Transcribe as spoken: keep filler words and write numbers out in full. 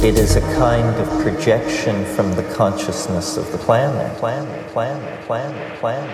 It is a kind of projection from the consciousness of the planet, planet, planet, planet, planet.